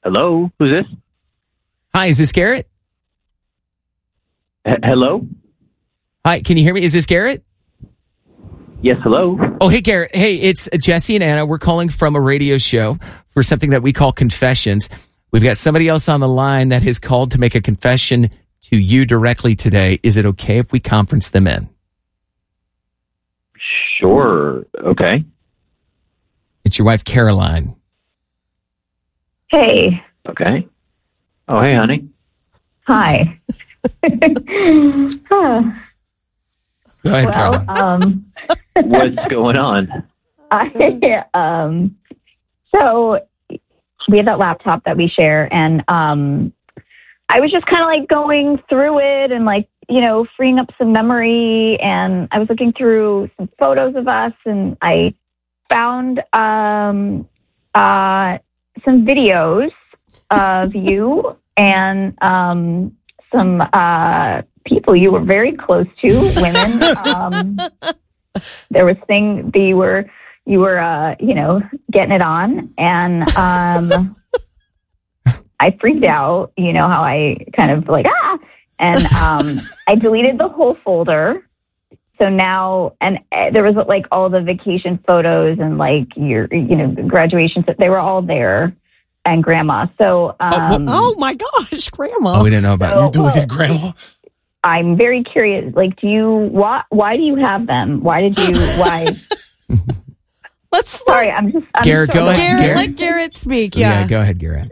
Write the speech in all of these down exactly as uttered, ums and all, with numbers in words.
Hello? Who's this? Hi, is this Garrett? H- hello? Hi, can you hear me? Is this Garrett? Yes, hello? Oh, hey, Garrett. Hey, it's Jesse and Anna. We're calling from a radio show for something that we call Confessions. We've got somebody else on the line that has called to make a confession to you directly today. Is it okay if we conference them in? Sure. Okay. It's your wife, Caroline. Hey. Okay. Oh, hey, honey. Hi. Huh. Go ahead, Well, Caroline. um, What's going on? I, um, so we have that laptop that we share, and um, I was just kind of like going through it and like, you know, freeing up some memory, and I was looking through some photos of us, and I found um, uh, some videos of you and um, some uh, people you were very close to, women. Um, there was thing that you were you were uh, you know, getting it on, and um, I freaked out. You know how I kind of like ah, and um, I deleted the whole folder. So now, and uh, there was like all the vacation photos and like your, you know, graduation. They were all there, and grandma. So, um, oh my gosh, grandma! Oh, we didn't know about so, it. You deleted grandma. I'm very curious. Like, do you why? Why do you have them? Why did you? Why? Let's Sorry, I'm just. I'm Garrett, so go ahead. Garrett, Garrett? let Garrett speak. Yeah. Yeah. Go ahead, Garrett.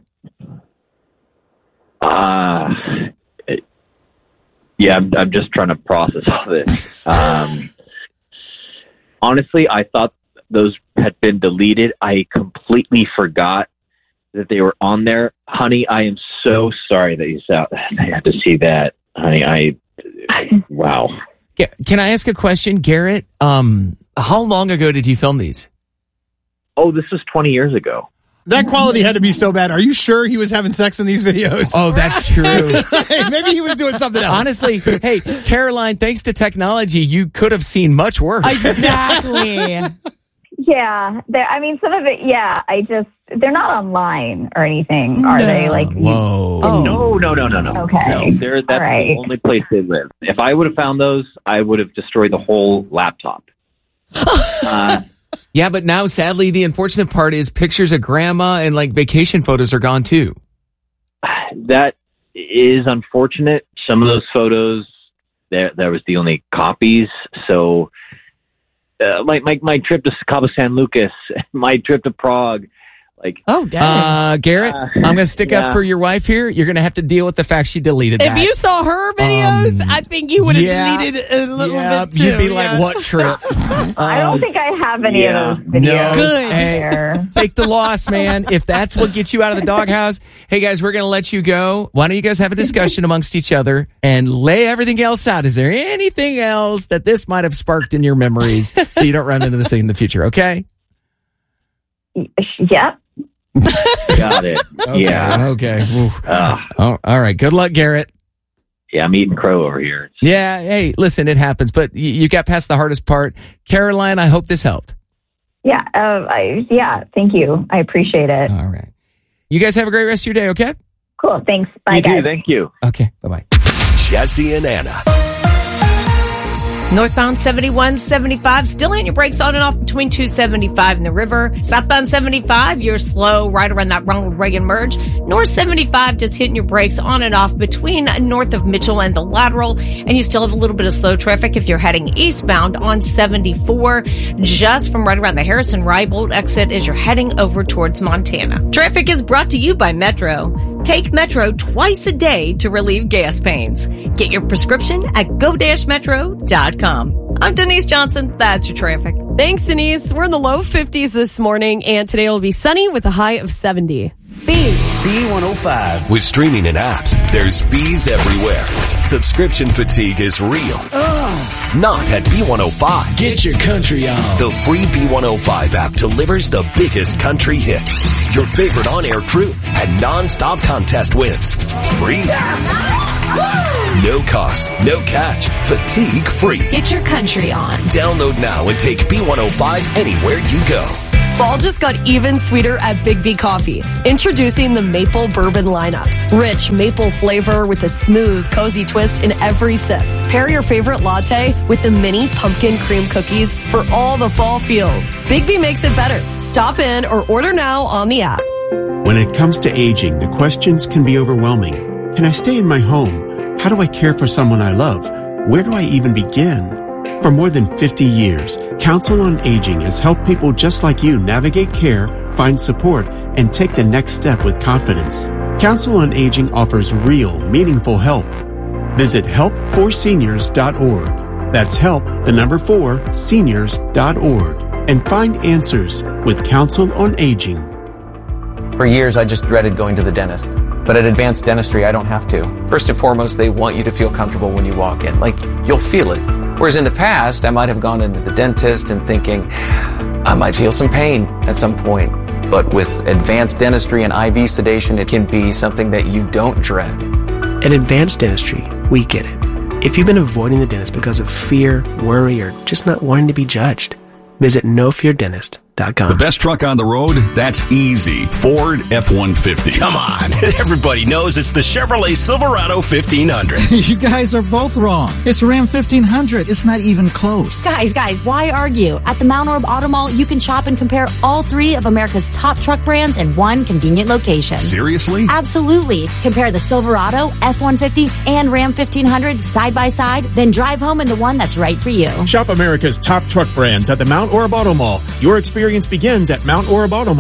Uh, it- yeah, I'm, I'm just trying to process all this. Um, honestly, I thought those had been deleted. I completely forgot that they were on there. Honey, I am so sorry that you saw, I had to see that. Honey, I, wow. Ga- Can I ask a question, Garrett? Um, how long ago did you film these? Oh, this was twenty years ago. That quality had to be so bad. Are you sure he was having sex in these videos? Oh, that's true. Hey, maybe he was doing something else. Honestly, hey, Caroline, thanks to technology, you could have seen much worse. Exactly. Yeah, there- I mean, some of it. Yeah, I just they're not online or anything, are No. they? Like, you- Whoa. Oh. No, no, no, no, no. Okay. No, they're, that's All right. the only place they live. If I would have found those, I would have destroyed the whole laptop. uh, Yeah, but now, sadly, the unfortunate part is pictures of grandma and like vacation photos are gone too. that is unfortunate. Some of those photos, there, there was the only copies. So, uh, my, my, my trip to Cabo San Lucas, my trip to Prague, like, Oh, dang. Uh, Garrett, Uh, I'm going to stick up yeah. for your wife here. You're going to have to deal with the fact she deleted if that. you saw her videos, Um, I think you would have yeah, deleted a little yeah, bit too. you'd be like, yeah. what trip? I don't Um, think I have any yeah. of those videos. No. Good. Hey, There. take the loss, man. If that's what gets you out of the doghouse, hey guys, we're going to let you go. Why don't you guys have a discussion amongst each other and lay everything else out? Is there anything else that this might have sparked in your memories so you don't run into this thing in the future? Okay. Yep. got it. Yeah. Okay. Oof. Uh, Oh, all right. Good luck, Garrett. yeah, I'm eating crow over here. Yeah. Hey, listen, it happens, but you, you got past the hardest part. Caroline, I hope this helped. Yeah. Uh, I, yeah. Thank you. I appreciate it. All right. You guys have a great rest of your day, okay? Cool. Thanks. Bye, You guys. do, thank you. Okay. Bye-bye. Jesse and Anna. Northbound seventy-one seventy-five, still hitting your brakes on and off between two seventy-five and the river. Southbound seventy-five, you're slow right around that Ronald Reagan merge. North seventy-five, just hitting your brakes on and off between north of Mitchell and the Lateral. And you still have a little bit of slow traffic if you're heading eastbound on seventy-four, just from right around the Harrison-Rybold exit as you're heading over towards Montana. Traffic is brought to you by Metro. Take Metro twice a day to relieve gas pains. Get your prescription at go dash metro dot com. I'm Denise Johnson. That's your traffic. Thanks, Denise. We're in the low fifties this morning, and today will be sunny with a high of seventy. B. B one oh five. With streaming and apps, there's fees everywhere. Subscription fatigue is real. Not at B one oh five. Get your country on. The free B one oh five app delivers the biggest country hits, your favorite on-air crew, and non-stop contest wins. Free. No cost, no catch, fatigue free. Get your country on. Download now and take B one oh five anywhere you go. Fall just got even sweeter at Biggby Coffee. Introducing the Maple Bourbon lineup. Rich maple flavor with a smooth, cozy twist in every sip. Pair your favorite latte with the mini pumpkin cream cookies for all the fall feels. Biggby makes it better. Stop in or order now on the app. When it comes to aging, the questions can be overwhelming. Can I stay in my home? How do I care for someone I love? Where do I even begin? For more than fifty years, Council on Aging has helped people just like you navigate care, find support, and take the next step with confidence. Council on Aging offers real, meaningful help. Visit help for seniors dot org. That's help, the number four, seniors dot org. And find answers with Council on Aging. For years, I just dreaded going to the dentist. But at Advanced Dentistry, I don't have to. First and foremost, they want you to feel comfortable when you walk in. Like, you'll feel it. Whereas in the past, I might have gone into the dentist and thinking, I might feel some pain at some point. But with Advanced Dentistry and I V sedation, it can be something that you don't dread. At Advanced Dentistry, we get it. If you've been avoiding the dentist because of fear, worry, or just not wanting to be judged, visit no fear dentist dot com. The best truck on the road? That's easy. Ford F one fifty. Come on. Everybody knows it's the Chevrolet Silverado fifteen hundred. You guys are both wrong. It's Ram fifteen hundred. It's not even close. Guys, guys, why argue? At the Mount Orab Auto Mall, you can shop and compare all three of America's top truck brands in one convenient location. Seriously? Absolutely. Compare the Silverado, F one fifty, and Ram fifteen hundred side by side, then drive home in the one that's right for you. Shop America's top truck brands at the Mount Orab Auto Mall. Your experience begins at Mount Orab Auto Mall.